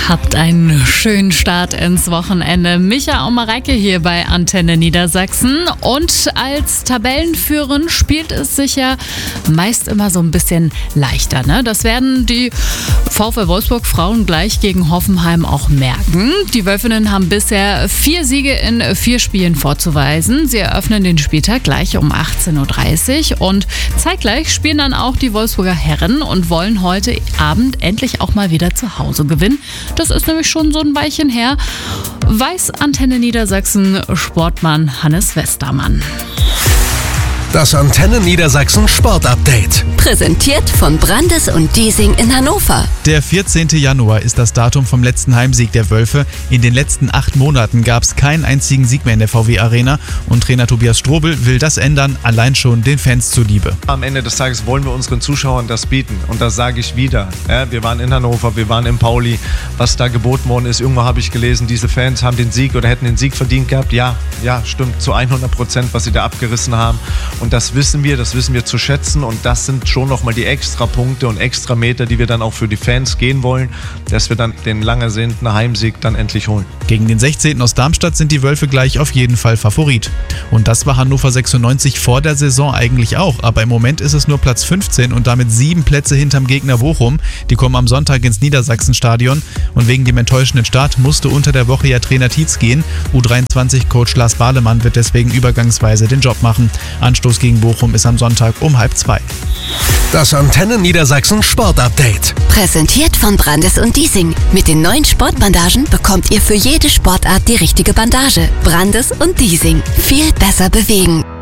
Habt einen schönen Start ins Wochenende. Micha und Mareike hier bei Antenne Niedersachsen. Und als Tabellenführerin spielt es sich ja meist immer so ein bisschen leichter, ne? Das werden die VfL Wolfsburg Frauen gleich gegen Hoffenheim auch merken. Die Wölfinnen haben bisher 4 Siege in 4 Spielen vorzuweisen. Sie eröffnen den Spieltag gleich um 18.30 Uhr. Und zeitgleich spielen dann auch die Wolfsburger Herren und wollen heute Abend endlich auch mal wieder zu Hause gewinnen. Das ist nämlich schon so ein Weilchen her, weiß Antenne Niedersachsen Sportmann Hannes Westermann. Das Antenne Niedersachsen Sportupdate. Präsentiert von Brandes und Diesing in Hannover. Der 14. Januar ist das Datum vom letzten Heimsieg der Wölfe. In den letzten 8 Monaten gab es keinen einzigen Sieg mehr in der VW Arena. Und Trainer Tobias Strobel will das ändern, allein schon den Fans zuliebe. Am Ende des Tages wollen wir unseren Zuschauern das bieten. Und das sage ich wieder. Ja, wir waren in Hannover, wir waren in Pauli. Was da geboten worden ist, irgendwo habe ich gelesen, diese Fans haben den Sieg oder hätten den Sieg verdient gehabt. Ja, stimmt, zu 100%, was sie da abgerissen haben. Und das wissen wir zu schätzen. Und das sind schon nochmal die Extrapunkte und Extrameter, die wir dann auch für die Fans gehen wollen, dass wir dann den lang ersehnten Heimsieg dann endlich holen. Gegen den 16. aus Darmstadt sind die Wölfe gleich auf jeden Fall Favorit. Und das war Hannover 96 vor der Saison eigentlich auch. Aber im Moment ist es nur Platz 15 und damit 7 Plätze hinterm Gegner Bochum. Die kommen am Sonntag ins Niedersachsenstadion. Und wegen dem enttäuschenden Start musste unter der Woche ja Trainer Tietz gehen. U23-Coach Lars Bahlemann wird deswegen übergangsweise den Job machen. Anstoß gegen Bochum ist am Sonntag um 1:30. Das Antenne Niedersachsen Sportupdate. Präsentiert von Brandes und Diesing. Mit den neuen Sportbandagen bekommt ihr für jede Sportart die richtige Bandage. Brandes und Diesing. Viel besser bewegen.